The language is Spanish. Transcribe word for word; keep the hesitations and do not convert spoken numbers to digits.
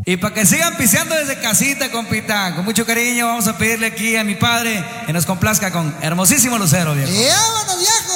Y para que sigan piseando desde casita, compita, con mucho cariño, vamos a pedirle aquí a mi padre que nos complazca con hermosísimo Lucero, viejo. ¡Vámonos, viejo!